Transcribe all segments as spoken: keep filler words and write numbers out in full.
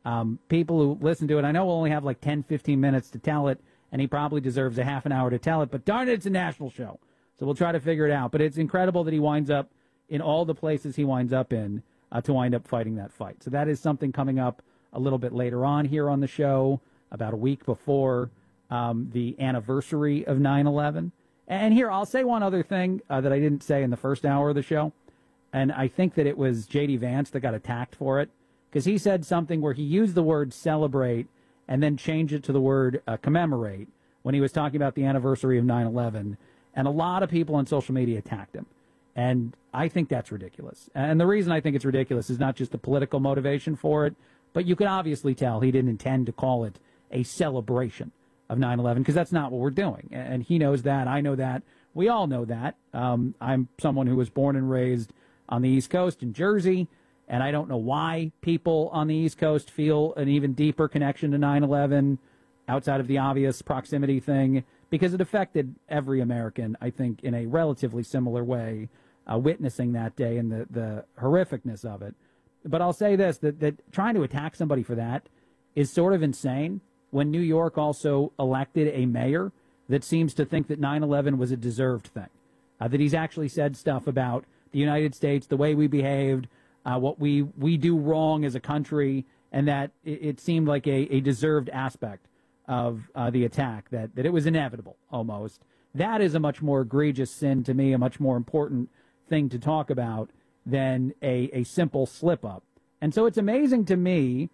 Um, people who listen to it, I know we'll only have like ten, fifteen minutes to tell it, and he probably deserves a half an hour to tell it, but darn it, it's a national show. So we'll try to figure it out. But it's incredible that he winds up in all the places he winds up in uh, to wind up fighting that fight. So that is something coming up a little bit later on here on the show, about a week before um, the anniversary of nine eleven. And here, I'll say one other thing uh, that I didn't say in the first hour of the show. And I think that it was J D Vance that got attacked for it, because he said something where he used the word celebrate and then changed it to the word uh, commemorate when he was talking about the anniversary of nine eleven. And a lot of people on social media attacked him. And I think that's ridiculous. And the reason I think it's ridiculous is not just the political motivation for it, but you can obviously tell he didn't intend to call it a celebration of nine eleven, because that's not what we're doing. And he knows that. I know that. We all know that. Um, I'm someone who was born and raised on the East Coast in Jersey, and I don't know why people on the East Coast feel an even deeper connection to nine eleven outside of the obvious proximity thing, because it affected every American, I think, in a relatively similar way, uh, witnessing that day and the, the horrificness of it. But I'll say this, that, that trying to attack somebody for that is sort of insane when New York also elected a mayor that seems to think that nine eleven was a deserved thing, uh, that he's actually said stuff about the United States, the way we behaved, uh, what we, we do wrong as a country, and that it, it seemed like a, a deserved aspect of uh, the attack, that, that it was inevitable almost. That is a much more egregious sin to me, a much more important thing to talk about than a, a simple slip-up. And so it's amazing to me,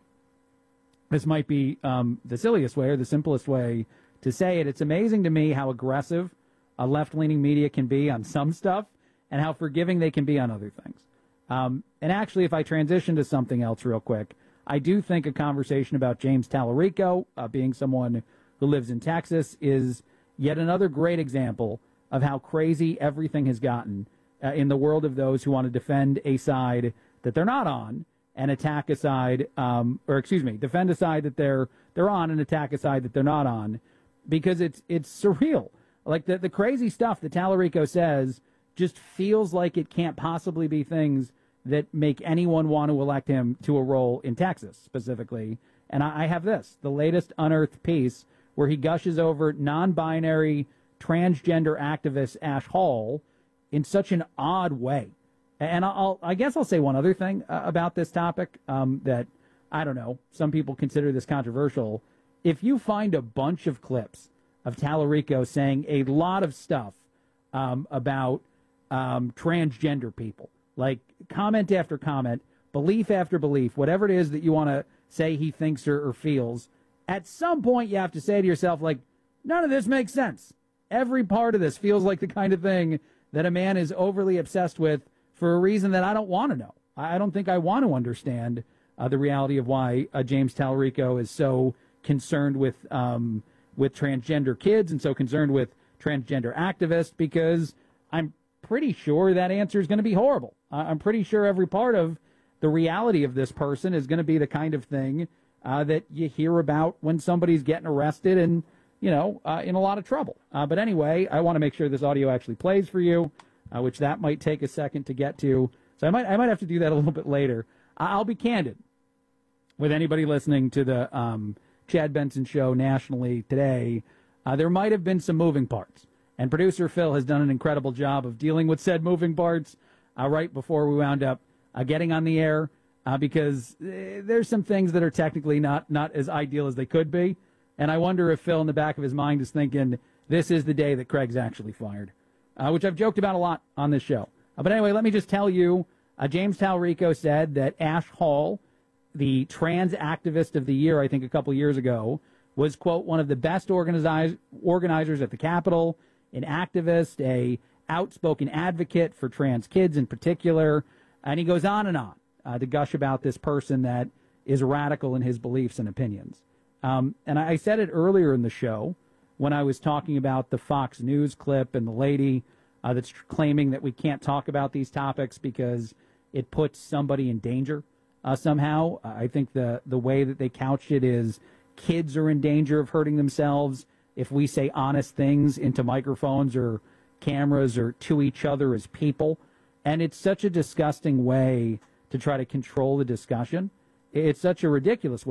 this might be um, the silliest way or the simplest way to say it, it's amazing to me how aggressive a left-leaning media can be on some stuff and how forgiving they can be on other things. Um, and actually, if I transition to something else real quick, I do think a conversation about James Tallarico, uh, being someone who lives in Texas, is yet another great example of how crazy everything has gotten uh, in the world of those who want to defend a side that they're not on and attack a side, um, or excuse me, defend a side that they're they're on and attack a side that they're not on, because it's it's surreal. Like the the crazy stuff that Tallarico says just feels like it can't possibly be things that make anyone want to elect him to a role in Texas specifically. And I, I have this, the latest unearthed piece where he gushes over non-binary transgender activist Ash Hall in such an odd way. And I'll, I guess I'll say one other thing uh, about this topic um, that, I don't know, some people consider this controversial. If you find a bunch of clips of Tallarico saying a lot of stuff um, about um, transgender people, like comment after comment, belief after belief, whatever it is that you want to say he thinks or, or feels, at some point you have to say to yourself, like, none of this makes sense. Every part of this feels like the kind of thing that a man is overly obsessed with for a reason that I don't want to know. I don't think I want to understand uh, the reality of why uh, James Tallarico is so concerned with um, with transgender kids and so concerned with transgender activists, because I'm pretty sure that answer is going to be horrible. Uh, I'm pretty sure every part of the reality of this person is going to be the kind of thing uh, that you hear about when somebody's getting arrested and, you know, uh, in a lot of trouble. Uh, but anyway, I want to make sure this audio actually plays for you, uh, which that might take a second to get to. So I might I might have to do that a little bit later. I'll be candid with anybody listening to the um, Chad Benson Show nationally today. Uh, there might have been some moving parts. And producer Phil has done an incredible job of dealing with said moving parts uh, right before we wound up uh, getting on the air, uh, because uh, there's some things that are technically not, not as ideal as they could be. And I wonder if Phil in the back of his mind is thinking, this is the day that Craig's actually fired, uh, which I've joked about a lot on this show. Uh, but anyway, let me just tell you, uh, James Tallarico said that Ash Hall, the trans activist of the year, I think a couple years ago, was, quote, one of the best organized organizers at the Capitol, an activist, a outspoken advocate for trans kids in particular. And he goes on and on uh, to gush about this person that is radical in his beliefs and opinions. Um, and I said it earlier in the show when I was talking about the Fox News clip and the lady uh, that's claiming that we can't talk about these topics because it puts somebody in danger uh, somehow. I think the, the way that they couched it is kids are in danger of hurting themselves if we say honest things into microphones or cameras or to each other as people. And it's such a disgusting way to try to control the discussion. It's such a ridiculous way.